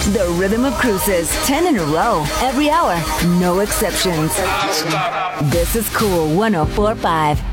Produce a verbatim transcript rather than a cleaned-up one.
The Rhythm of Cruises, ten in a row, every hour, no exceptions. This is Cool one oh four point five.